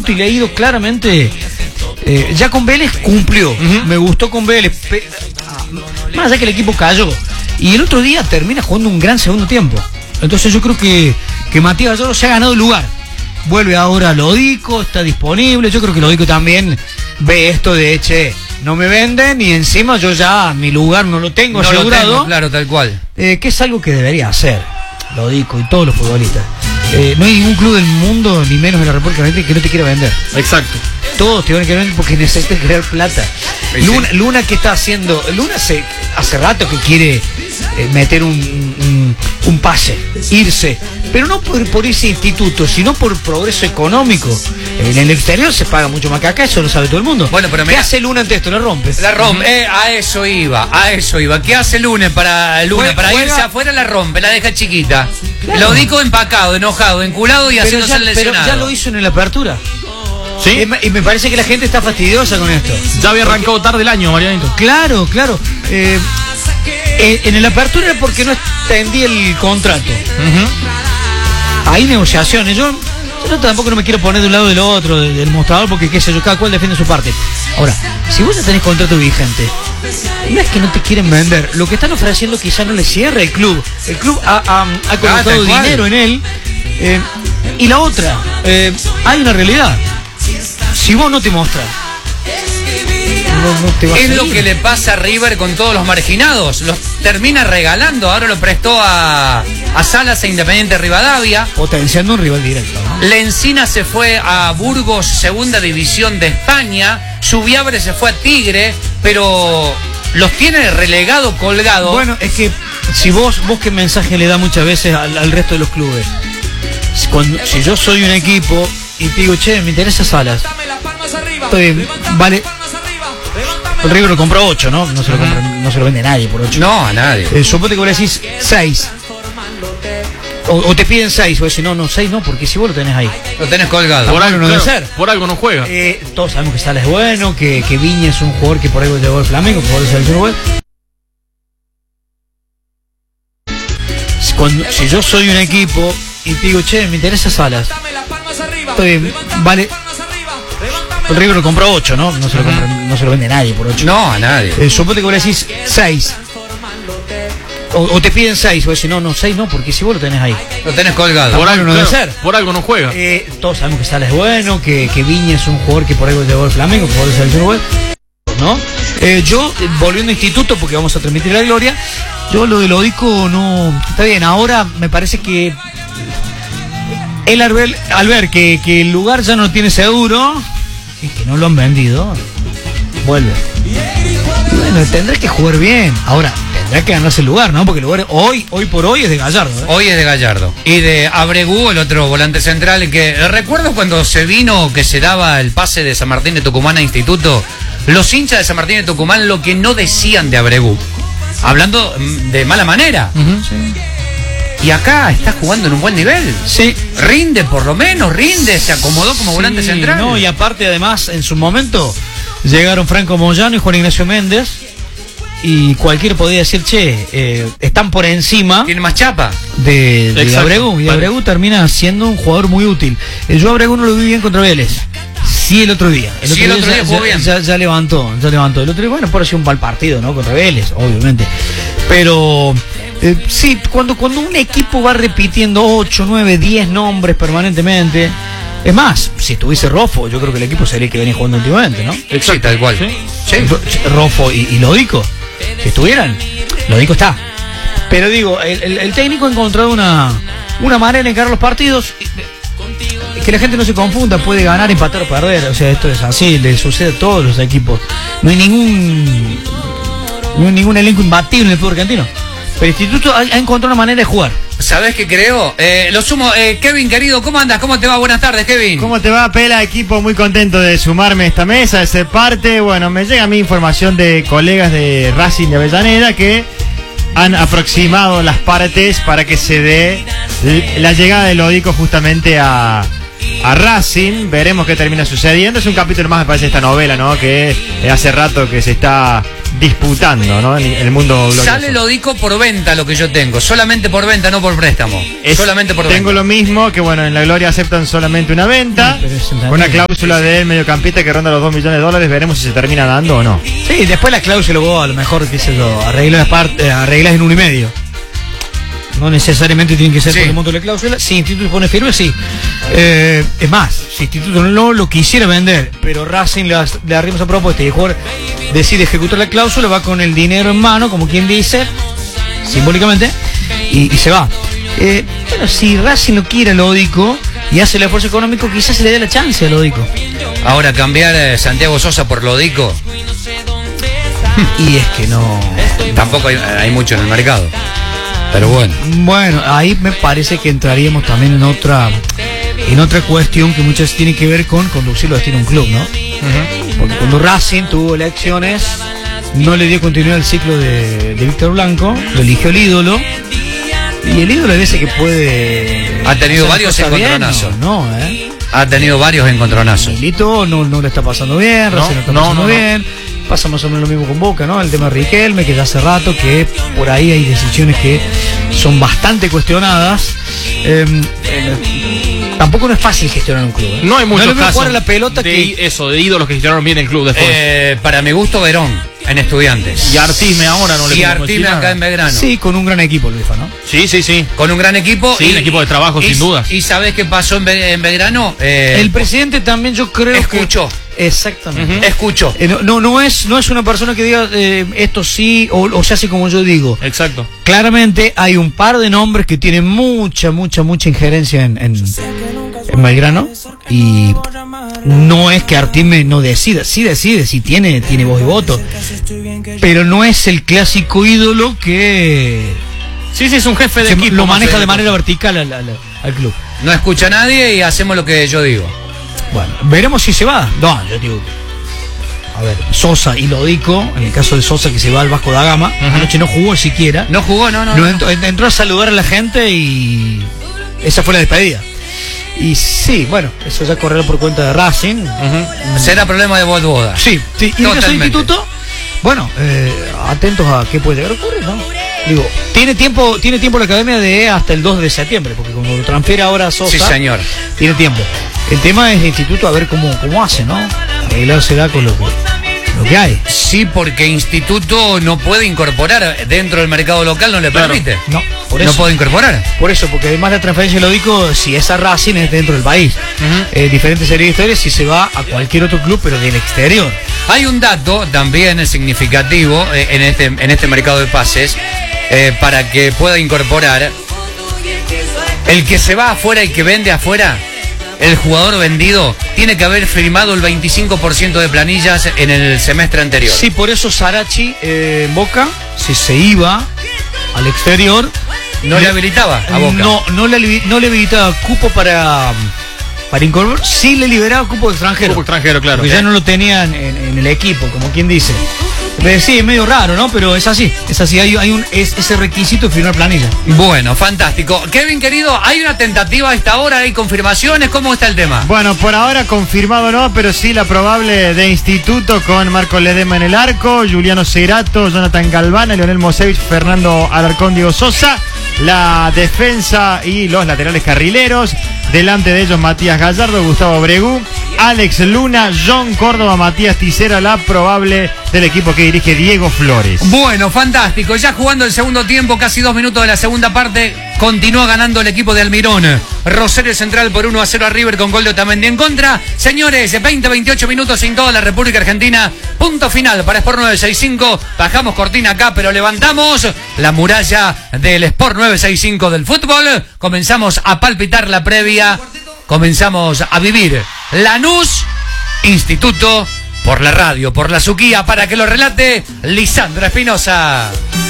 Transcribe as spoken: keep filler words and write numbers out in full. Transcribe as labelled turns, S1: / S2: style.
S1: Instituto y le ha ido claramente. Eh, ya con Vélez cumplió. Uh-huh. Me gustó con Vélez. Pe más allá que el equipo cayó. Y el otro día termina jugando un gran segundo tiempo. Entonces yo creo que, que Matías Gallardo se ha ganado el lugar. Vuelve ahora Lodico, está disponible. Yo creo que Lodico también ve esto de, che, no me venden y encima yo ya mi lugar no lo tengo
S2: no
S1: asegurado.
S2: Lo tengo, claro, tal cual.
S1: Eh, que es algo que debería hacer Lodico y todos los futbolistas. Eh, no hay ningún club del mundo, ni menos en la República Argentina, que no te quiera vender.
S3: Exacto.
S1: Todos te van a querer vender porque necesitas crear plata. Sí, Luna, sí. Luna, ¿qué está haciendo? Luna se, hace rato que quiere eh, meter un, un, un pase, irse. Pero no por, por ese instituto, sino por progreso económico. En el exterior se paga mucho más que acá, eso lo sabe todo el mundo.
S2: Bueno, pero
S1: ¿qué
S2: mira,
S1: hace Luna ante esto? ¿La rompe?
S2: La rompe, uh-huh. eh, a eso iba, a eso iba. ¿Qué hace Luna para Luna? Para juega... irse afuera la rompe, la deja chiquita. Claro. Lo dijo empacado, enojado, enculado y haciéndose el lesionado.
S1: Pero ya lo hizo en la apertura.
S3: ¿Sí?
S1: Eh, y me parece que la gente está fastidiosa con esto.
S3: Ya había arrancado tarde el año, Marianito.
S1: Claro, claro. Eh, eh, en la apertura era porque no extendí el contrato. Uh-huh. Hay negociaciones. Yo, yo tampoco no me quiero poner de un lado del otro, del, del mostrador, porque qué sé yo, cada cual defiende su parte. Ahora, si vos ya tenés contrato vigente, no es que no te quieren vender. Lo que están ofreciendo quizá no le cierra el club. El club ha, ha, ha colocado ah, dinero en él. Eh, y la otra, eh, hay una realidad. Si vos no te mostras, no, no te vas
S2: es
S1: a
S2: lo que le pasa a River con todos los marginados. Los termina regalando. Ahora lo prestó a, a Salas e Independiente Rivadavia,
S1: potenciando un rival directo, ¿no?
S2: Lencina se fue a Burgos, segunda división de España. Subiabre se fue a Tigre, pero los tiene relegado, colgado.
S1: Bueno, es que si vos, vos qué mensaje le da muchas veces al, al resto de los clubes. Cuando, si yo soy un equipo y te digo, che, me interesa Salas, estoy bien, vale. El River lo compró ocho, ¿no? No se lo, compra, no se lo vende nadie por ocho.
S2: No, a nadie.
S1: Eh, suponte que vos le decís seis. O, o te piden seis, o decís, no, no, seis no, porque si vos lo tenés ahí.
S2: Lo tenés colgado.
S3: Por algo no
S1: claro,
S3: debe ser. Por algo no juega.
S1: Eh, todos sabemos que Salas es bueno, que, que Viña es un jugador que por algo llegó al Flamengo, por eso el Uruguay. Cuando, si yo soy un equipo y te digo, che, me interesa Salas, estoy bien, vale. El River lo compró ocho, ¿no? No se lo, compra, no se lo vende nadie por ocho.
S2: No, a nadie.
S1: Eh, suponte que vos le decís seis. O, o te piden seis, o decís, no, no, seis no, porque si vos lo tenés ahí.
S2: Lo tenés colgado.
S3: Por algo no
S1: claro,
S3: debe ser. Por algo no juega.
S1: Eh, todos sabemos que Salas es bueno, que, que Viña es un jugador que por algo llegó al Flamengo, por eso el Uruguay, ¿no? Eh, yo, volviendo a instituto, porque vamos a transmitir la gloria, yo lo de Lodico no... Está bien, ahora me parece que... Él al ver, al ver que, que el lugar ya no tiene seguro... y que no lo han vendido, vuelve. Bueno, tendrá que jugar bien. Ahora, tendrá que ganarse el lugar, ¿no? Porque el lugar hoy, hoy por hoy es de Gallardo, ¿eh?
S2: Hoy es de Gallardo. Y de Abregú, el otro volante central, que recuerdo cuando se vino, que se daba el pase de San Martín de Tucumán a Instituto, los hinchas de San Martín de Tucumán lo que no decían de Abregú, hablando de mala manera. Uh-huh. Sí. Y acá está jugando en un buen nivel.
S1: Sí.
S2: Rinde por lo menos, rinde, se acomodó como sí, volante central.
S1: No, y aparte además en su momento llegaron Franco Moyano y Juan Ignacio Méndez. Y cualquiera podía decir, che, eh, están por encima.
S2: Tiene más chapa.
S1: De, de Abregú. Y Abregú termina siendo un jugador muy útil. Eh, yo Abregú no lo vi bien contra Vélez. Sí, el otro día. El otro
S2: sí, el
S1: día
S2: otro día,
S1: ya,
S2: jugó
S1: ya,
S2: bien.
S1: Ya, ya levantó, ya levantó. El otro día, bueno, por así un mal partido, ¿no? Contra Vélez, obviamente. Pero eh, sí, cuando, cuando un equipo va repitiendo ocho, nueve, diez nombres permanentemente. Es más, si estuviese Rofo, yo creo que el equipo sería el que venía jugando últimamente, ¿no?
S2: Exacto. Sí, tal cual.
S1: ¿Sí? Sí. Rofo y, y Lodico. Si estuvieran, Lodico está. Pero digo, el, el, el técnico ha encontrado una, una manera de encarar los partidos. Que la gente no se confunda, puede ganar, empatar o perder. O sea, esto es así, le sucede a todos los equipos. No hay ningún no hay ningún elenco imbatible en el fútbol argentino. Pero el Instituto ha, ha encontrado una manera de jugar.
S2: ¿Sabés qué creo? Eh, lo sumo, eh, Kevin, querido, ¿cómo andas? ¿Cómo te va? Buenas tardes, Kevin.
S4: ¿Cómo te va, Pela? Equipo, muy contento de sumarme a esta mesa, de ser parte. Bueno, me llega a mí información de colegas de Racing de Avellaneda que han aproximado las partes para que se dé la llegada de Lodico justamente a, a Racing. Veremos qué termina sucediendo. Es un capítulo más, me parece, esta novela, ¿no? Que eh, hace rato que se está disputando, ¿no? En el mundo glorioso.
S2: Sale Lodico por venta lo que yo tengo, solamente por venta, no por préstamo.
S4: Es,
S2: solamente por
S4: tengo
S2: venta.
S4: lo mismo, que bueno, en la Gloria aceptan solamente una venta,
S1: Sí, pero es
S4: con una cláusula de mediocampista que ronda los dos millones de dólares. Veremos si se termina dando o no.
S1: Sí, después la cláusula vos a lo mejor, qué sé yo, arreglas, parte, arreglas en uno y medio. No necesariamente tienen que ser
S2: Sí.
S1: por el monto de la cláusula. Si Instituto pone firme, sí. Eh, es más, si Instituto no lo quisiera vender, pero Racing le, le arrima esa propuesta y el jugador decide ejecutar la cláusula, va con el dinero en mano, como quien dice, simbólicamente, y, y se va. Eh, bueno, si Racing lo quiere a Lodico y hace el esfuerzo económico, quizás se le dé la chance a Lodico.
S2: Ahora cambiar eh, Santiago Sosa por Lodico,
S1: Y es que no...
S2: tampoco hay, hay mucho en el mercado. Pero bueno.
S1: Bueno, ahí me parece que entraríamos también en otra en otra cuestión que muchas tiene que ver con conducir los destinos de un club, ¿no? Porque cuando Racing tuvo elecciones, no le dio continuidad al ciclo de, de Víctor Blanco, lo eligió el ídolo, y el ídolo a veces que puede...
S2: Ha tenido
S1: hacer
S2: varios
S1: cosas bien,
S2: encontronazos.
S1: No, no, ¿eh?
S2: Ha tenido varios encontronazos.
S1: Milito no, no le está pasando bien,
S3: No,
S1: Racing no está
S3: no,
S1: pasando
S3: no, no.
S1: bien. Pasa más o menos lo mismo con Boca, ¿no? El tema de Riquelme, que ya hace rato que por ahí hay decisiones que son bastante cuestionadas. Eh, eh, tampoco no es fácil gestionar un club, ¿eh?
S3: No hay muchos
S1: no le veo
S3: casos
S1: jugar a la pelota
S3: de
S1: que...
S3: eso, de ídolos que gestionaron bien el club después.
S2: Eh, para mi gusto, Verón, en Estudiantes.
S3: Y Artime ahora no le
S2: Y
S3: podemos decir
S2: Artime acá
S3: nada.
S2: en Belgrano.
S1: Sí, con un gran equipo, Luifa, ¿no?
S3: Sí, sí, sí.
S2: Con un gran equipo.
S3: Sí, un equipo de trabajo,
S2: y,
S3: sin dudas.
S2: ¿Y sabes qué pasó en, Be- en Belgrano? Eh,
S1: El presidente también, yo creo
S2: escuchó.
S1: que... Exactamente.
S3: Ujú.
S2: Escuchó.
S1: Eh, no, no, no es, no es una persona que diga eh, esto sí o, o se hace como yo digo.
S3: Exacto.
S1: Claramente hay un par de nombres que tienen mucha, mucha, mucha injerencia en, en, en Belgrano, y no es que Artime no decida, sí decide, sí tiene, tiene voz y voto, pero no es el clásico ídolo que,
S3: Sí, sí, es un jefe de
S1: que
S3: equipo.
S1: lo
S3: más
S1: maneja
S3: o
S1: de
S3: menos.
S1: manera vertical al, al- al club.
S2: No escucha a nadie y hacemos lo que yo digo.
S1: Bueno, veremos si se va. No, yo digo que, a ver, Sosa y Lodico, en el caso de Sosa que se va al Vasco da Gama, anoche no jugó siquiera.
S2: No jugó, no, no.
S1: No,
S2: no.
S1: entró, entró a saludar a la gente y esa fue la despedida. Y sí, bueno, eso ya correrá por cuenta de Racing.
S3: Ujú.
S2: Será problema de Boda.
S1: Sí, sí. Y en el caso del
S2: Totalmente.
S1: instituto, bueno, eh, atentos a qué puede llegar a ocurrir, ¿no? Digo, tiene tiempo, tiene tiempo la academia de hasta el dos de septiembre, porque como lo transfiere ahora a Sosa,
S2: Sí, señor.
S1: tiene tiempo. El tema es el instituto a ver cómo, cómo hace, ¿no? Arreglársela con lo que, lo que hay.
S2: Sí, porque Instituto no puede incorporar dentro del mercado local, no le
S3: Claro.
S2: permite.
S1: No, por
S2: No
S1: eso.
S2: puede incorporar.
S1: Por eso, porque además la transferencia, lo digo, si es a Racing es dentro del país.
S3: Ujú.
S1: Eh, diferente serie de historias si se va a cualquier otro club, pero del exterior.
S2: Hay un dato también significativo eh, en este en este mercado de pases eh, para que pueda incorporar el que se va afuera y que vende afuera. El jugador vendido tiene que haber firmado el veinticinco por ciento de planillas en el semestre anterior.
S1: Sí, por eso Sarachi eh, en Boca, si se iba al exterior,
S2: No le habilitaba a Boca.
S1: No, no le, habilit- no le habilitaba cupo para, para incorporar, sí le liberaba cupo de extranjero.
S3: Cupo extranjero, claro.
S1: Porque ya no lo tenían en, en el equipo, como quien dice. Pero sí, es medio raro, ¿no? Pero es así, es así, hay, hay un, es, ese requisito de firmar planilla.
S2: Bueno, fantástico. Kevin, querido, ¿hay una tentativa a esta hora? ¿Hay confirmaciones? ¿Cómo está el tema?
S4: Bueno, por ahora confirmado no, pero sí la probable de Instituto con Marco Ledema en el arco, Juliano Cerato, Jonathan Galvana, Leonel Mosevich, Fernando Alarcón, Diego Sosa, la defensa y los laterales carrileros, delante de ellos Matías Gallardo, Gustavo Bregú, Alex Luna, John Córdoba, Matías Ticera, la probable del equipo que dirige Diego Flores.
S2: Bueno, fantástico. Ya jugando el segundo tiempo, casi dos minutos de la segunda parte, continúa ganando el equipo de Almirón. Rosario Central por uno a cero a River con gol de Otamendi en contra. Señores, veinte a veintiocho minutos en toda la República Argentina. Punto final para Sport nueve sesenta y cinco. Bajamos cortina acá, pero levantamos la muralla del Sport nueve sesenta y cinco del fútbol. Comenzamos a palpitar la previa. Comenzamos a vivir Lanús, Instituto, por la radio, por la Suquía, para que lo relate Lisandro Espinosa.